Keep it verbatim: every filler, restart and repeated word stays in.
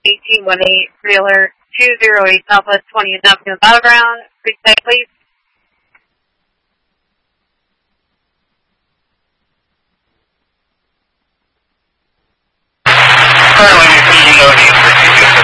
eighteen one eight, trailer two zero eight Southwest twentieth Avenue Battleground. Please stay, please. Currently